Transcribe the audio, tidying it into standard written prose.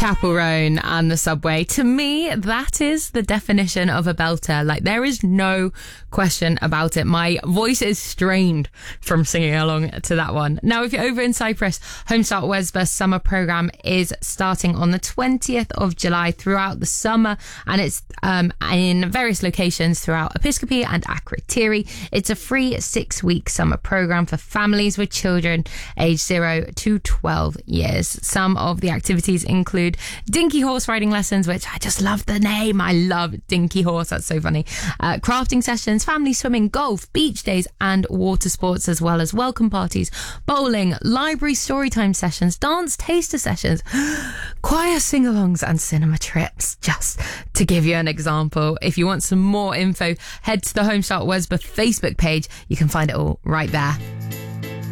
Chapel Roan and the Subway. To me, that is the definition of a belter. Like, there is no question about it. My voice is strained from singing along to that one. Now, if you're over in Cyprus, Homestart Wesba summer programme is starting on the 20th of July throughout the summer, and it's in various locations throughout Episcopi and Akrotiri. It's a free 6-week summer programme for families with children aged 0 to 12 years. Some of the activities include dinky horse riding lessons, which I just love the name. I love dinky horse. That's so funny. Crafting sessions, family swimming, golf, beach days and water sports, as well as welcome parties, bowling, library storytime sessions, dance taster sessions, choir sing-alongs and cinema trips, just to give you an example. If you want some more info, head to the Homestart Wesba Facebook page. You can find it all right there.